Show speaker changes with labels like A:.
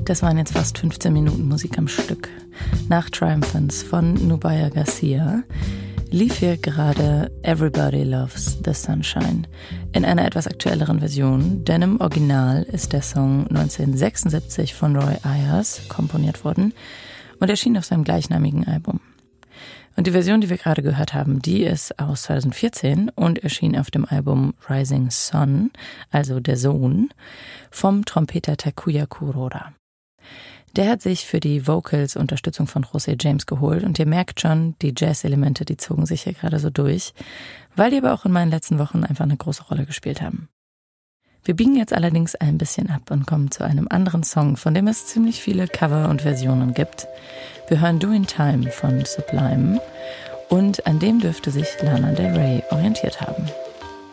A: Das waren jetzt fast 15 Minuten Musik am Stück. Nach Triumphants von Nubya Garcia lief hier gerade Everybody Loves the Sunshine in einer etwas aktuelleren Version, denn im Original ist der Song 1976 von Roy Ayers komponiert worden und erschien auf seinem gleichnamigen Album. Und die Version, die wir gerade gehört haben, die ist aus 2014 und erschien auf dem Album Rising Sun, also der Sohn, vom Trompeter Takuya Kuroda. Der hat sich für die Vocals Unterstützung von José James geholt und ihr merkt schon, die Jazz-Elemente, die zogen sich hier gerade so durch, weil die aber auch in meinen letzten Wochen einfach eine große Rolle gespielt haben. Wir biegen jetzt allerdings ein bisschen ab und kommen zu einem anderen Song, von dem es ziemlich viele Cover und Versionen gibt. Wir hören Do in Time von Sublime und an dem dürfte sich Lana Del Rey orientiert haben.